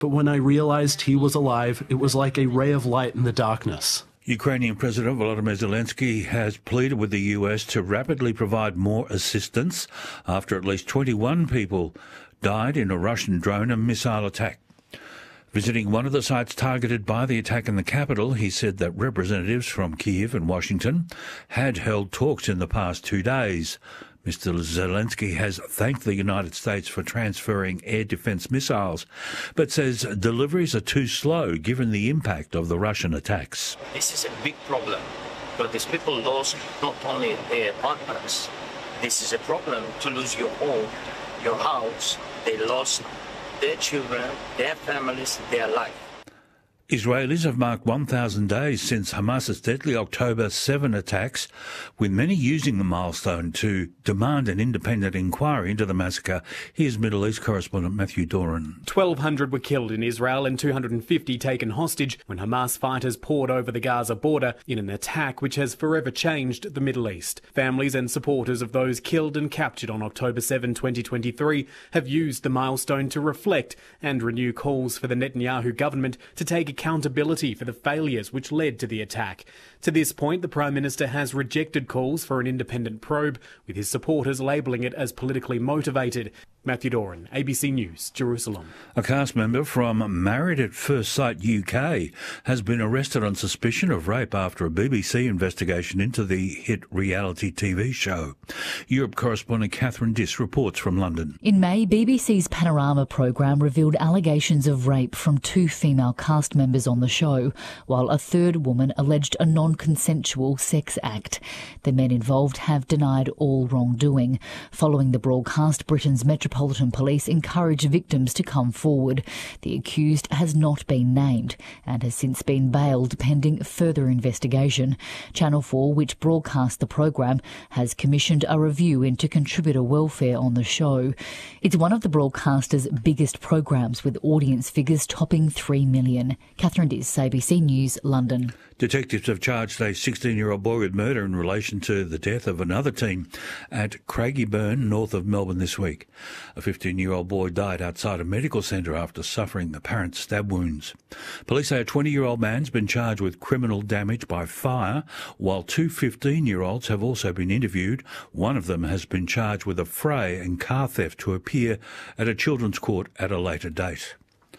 But when I realized he was alive, it was like a ray of light in the darkness. Ukrainian President Volodymyr Zelensky has pleaded with the US to rapidly provide more assistance after at least 21 people died in a Russian drone and missile attack. Visiting one of the sites targeted by the attack in the capital, he said that representatives from Kyiv and Washington had held talks in the past 2 days. Mr. Zelensky has thanked the United States for transferring air defence missiles, but says deliveries are too slow given the impact of the Russian attacks. This is a big problem, because these people lost not only their partners. This is a problem to lose your home, your house. They lost their children, their families, their life. Israelis have marked 1,000 days since Hamas's deadly October 7 attacks, with many using the milestone to demand an independent inquiry into the massacre. Here's Middle East correspondent Matthew Doran. 1,200 were killed in Israel and 250 taken hostage when Hamas fighters poured over the Gaza border in an attack which has forever changed the Middle East. Families and supporters of those killed and captured on October 7, 2023 have used the milestone to reflect and renew calls for the Netanyahu government to take accountability for the failures which led to the attack. To this point, the Prime Minister has rejected calls for an independent probe, with his supporters labelling it as politically motivated. Matthew Doran, ABC News, Jerusalem. A cast member from Married at First Sight UK has been arrested on suspicion of rape after a BBC investigation into the hit reality TV show. Europe correspondent Catherine Diss reports from London. In May, BBC's Panorama programme revealed allegations of rape from 2 female cast members on the show, while a third woman alleged a non-consensual sex act. The men involved have denied all wrongdoing. Following the broadcast, Britain's Metropolitan Police encourage victims to come forward. The accused has not been named and has since been bailed pending further investigation. Channel 4, which broadcast the programme, has commissioned a review into contributor welfare on the show. It's one of the broadcaster's biggest programmes, with audience figures topping 3 million. Catherine Diss, ABC News, London. Detectives have charged a 16-year-old boy with murder in relation to the death of another teen at Craigieburn, north of Melbourne this week. A 15-year-old boy died outside a medical centre after suffering apparent stab wounds. Police say a 20-year-old man's been charged with criminal damage by fire, while 2 15-year-olds have also been interviewed. One of them has been charged with affray and car theft to appear at a children's court at a later date.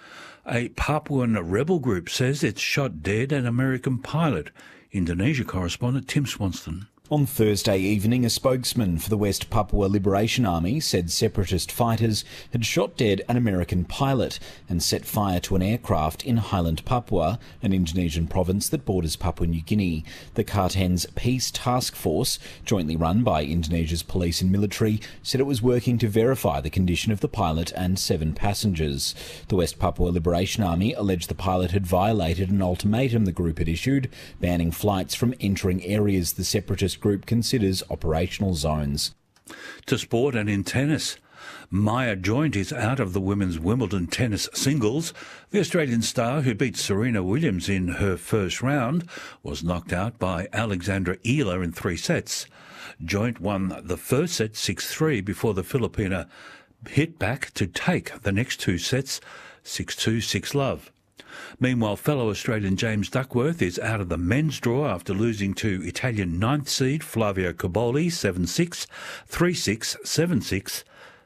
A Papuan rebel group says it's shot dead an American pilot. Indonesia correspondent Tim Swanston. On Thursday evening, a spokesman for the West Papua Liberation Army said separatist fighters had shot dead an American pilot and set fire to an aircraft in Highland Papua, an Indonesian province that borders Papua New Guinea. The Karten's Peace Task Force, jointly run by Indonesia's police and military, said it was working to verify the condition of the pilot and 7 passengers. The West Papua Liberation Army alleged the pilot had violated an ultimatum the group had issued, banning flights from entering areas the separatist group considers operational zones. To sport and in tennis, Maya Joint is out of the women's Wimbledon tennis singles. The Australian star, who beat Serena Williams in her first round, was knocked out by Alexandra Ela in 3 sets. Joint won the first set 6-3 before the Filipina hit back to take the next 2 sets 6-2, 6-love. Meanwhile, fellow Australian James Duckworth is out of the men's draw after losing to Italian 9th seed Flavio Cobolli 7-6, 3-6, 7-6,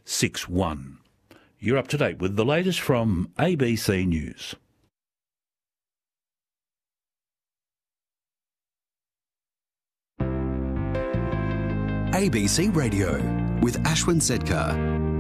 6-1. You're up to date with the latest from ABC News. ABC Radio with Ashwin Sedkar.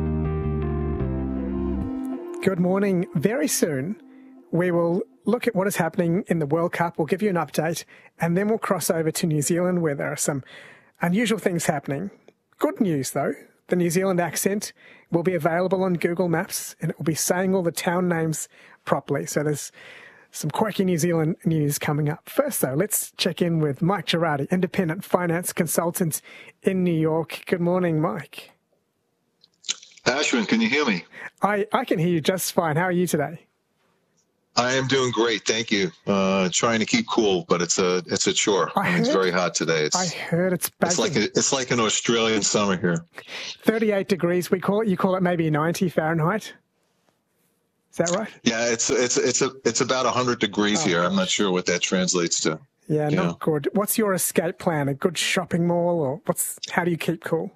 Good morning. Very soon we will look at what is happening in the World Cup. We'll give you an update, and then we'll cross over to New Zealand, where there are some unusual things happening. Good news, though. The New Zealand accent will be available on Google Maps, and it will be saying all the town names properly. So there's some quirky New Zealand news coming up. First, though, let's check in with Mike Girardi, independent finance consultant in New York. Good morning, Mike. Ashwin, can you hear me? I can hear you just fine. How are you today? I am doing great, thank you. Trying to keep cool, but it's a chore. It's very hot today. I heard it's buzzing. It's like an Australian summer here. 38 degrees. You call it maybe 90 Fahrenheit. Is that right? Yeah, it's about 100 degrees here. I'm not sure what that translates to. Yeah, not good. What's your escape plan? A good shopping mall, or how do you keep cool?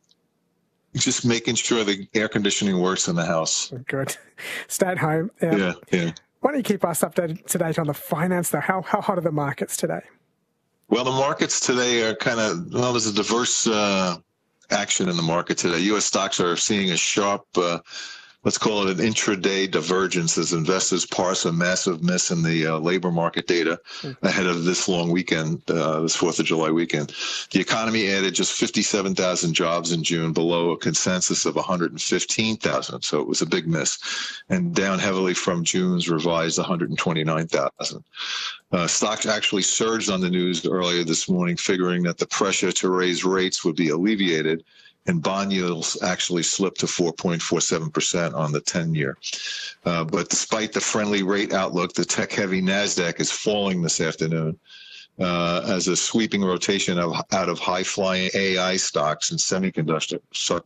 Just making sure the air conditioning works in the house. Good. Stay at home. Yeah. Why don't you keep us updated to date on the finance, though? How hot are the markets today? Well, the markets today are there's a diverse action in the market today. U.S. stocks are seeing a sharp, let's call it an intraday divergence as investors parse a massive miss in the labor market data ahead of this long weekend, this 4th of July weekend. The economy added just 57,000 jobs in June, below a consensus of 115,000. So it was a big miss, and down heavily from June's revised 129,000. Stocks actually surged on the news earlier this morning, figuring that the pressure to raise rates would be alleviated, and bond yields actually slipped to 4.47% on the 10-year. But despite the friendly rate outlook, the tech-heavy NASDAQ is falling this afternoon as a sweeping rotation out of high-flying AI stocks and semiconductor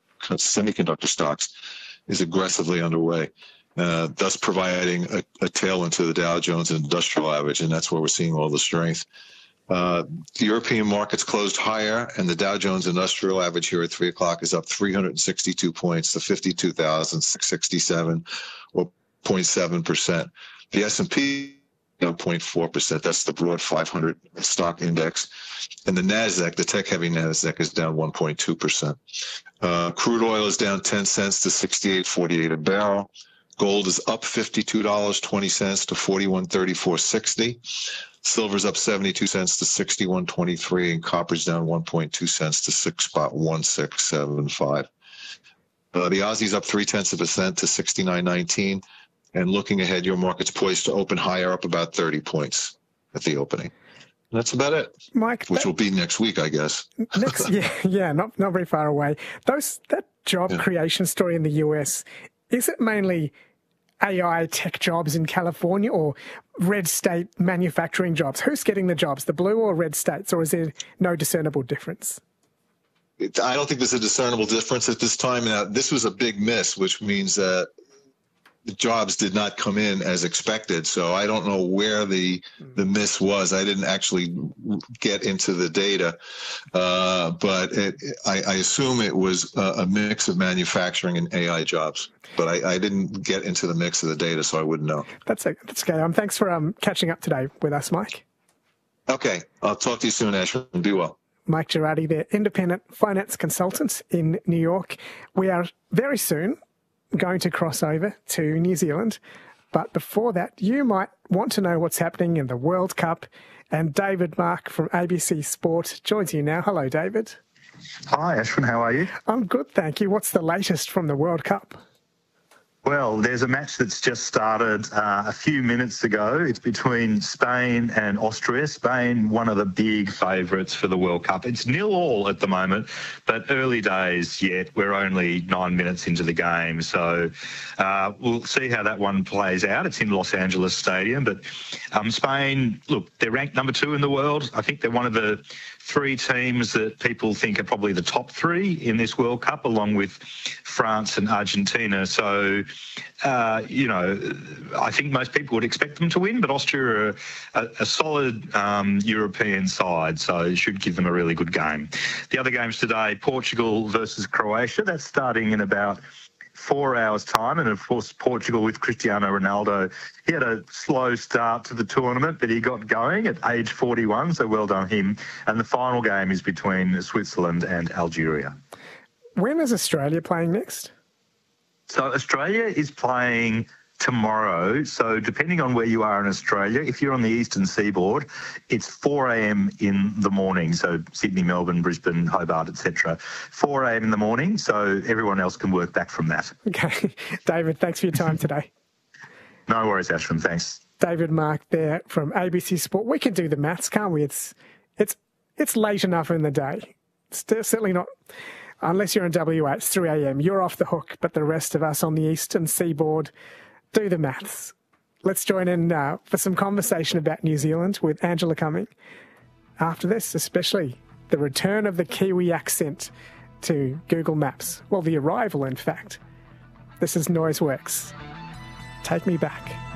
stocks is aggressively underway, thus providing a tailwind to the Dow Jones Industrial Average, and that's where we're seeing all the strength. The European markets closed higher, and the Dow Jones Industrial Average here at 3 o'clock is up 362 points to 52,667, or 0.7%. The S&P down 0.4%. That's the broad 500 stock index. And the NASDAQ, the tech-heavy NASDAQ, is down 1.2%. Crude oil is down 10 cents to $68.48 a barrel. Gold is up $52.20 to $41.3460. Silver's up 72 cents to 61.23, and copper's down 1.2 cents to 6.1675. The Aussie's up 0.3% to 69.19, and looking ahead, your market's poised to open higher, up about 30 points at the opening. That's about it, Mike. Which will be next week, I guess. Not very far away. That job creation story in the US, is it mainly AI tech jobs in California or red state manufacturing jobs? Who's getting the jobs, the blue or red states, or is there no discernible difference? I don't think there's a discernible difference at this time. Now, this was a big miss, which means that the jobs did not come in as expected. So I don't know where the miss was. I didn't actually get into the data, but I assume it was a mix of manufacturing and AI jobs. But I didn't get into the mix of the data, so I wouldn't know. That's okay. Thanks for catching up today with us, Mike. Okay. I'll talk to you soon, Ashwin. Be well. Mike Girardi, the independent finance consultant in New York. We are very soon going to cross over to New Zealand. But before that, you might want to know what's happening in the World Cup. And David Mark from ABC Sport joins you now. Hello, David. Hi, Ashwin. How are you? I'm good, thank you. What's the latest from the World Cup? Well, there's a match that's just started a few minutes ago. It's between Spain and Austria. Spain, one of the big favourites for the World Cup. It's 0-0 at the moment, but early days yet. We're only 9 minutes into the game. So we'll see how that one plays out. It's in Los Angeles Stadium. But Spain, look, they're ranked number 2 in the world. I think they're one of the 3 teams that people think are probably the top 3 in this World Cup, along with France and Argentina. So, I think most people would expect them to win, but Austria are a solid European side, so it should give them a really good game. The other games today, Portugal versus Croatia, that's starting in about 4 hours' time. And, of course, Portugal with Cristiano Ronaldo. He had a slow start to the tournament, but he got going at age 41, so well done him. And the final game is between Switzerland and Algeria. When is Australia playing next? So Australia is playing tomorrow. So depending on where you are in Australia, if you're on the eastern seaboard, it's 4 a.m. in the morning. So Sydney, Melbourne, Brisbane, Hobart, etc. 4 a.m. in the morning. So everyone else can work back from that. Okay. David, thanks for your time today. No worries, Ashwin. Thanks. David Mark there from ABC Sport. We can do the maths, can't we? It's late enough in the day. It's certainly not... Unless you're in WA, it's 3 a.m. You're off the hook, but the rest of us on the eastern seaboard do the maths. Let's join in for some conversation about New Zealand with Angela Cumming. After this, especially the return of the Kiwi accent to Google Maps. Well, the arrival, in fact. This is Noiseworks. Take me back.